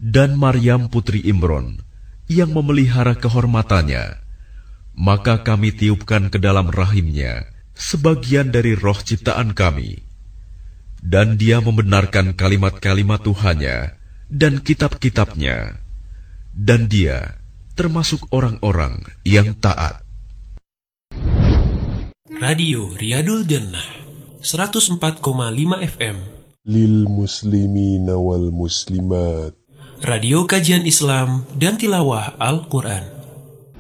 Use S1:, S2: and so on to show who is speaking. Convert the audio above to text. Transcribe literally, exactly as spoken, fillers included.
S1: dan Maryam putri Imron yang memelihara kehormatannya, maka kami tiupkan ke dalam rahimnya sebagian dari roh ciptaan kami, dan dia membenarkan kalimat-kalimat Tuhannya dan kitab-kitabnya, dan dia termasuk orang-orang yang taat.
S2: Radio Riyadul Jannah seratus empat koma lima F M
S3: lil muslimina wal muslimat.
S2: Radio kajian Islam dan tilawah Al-Quran.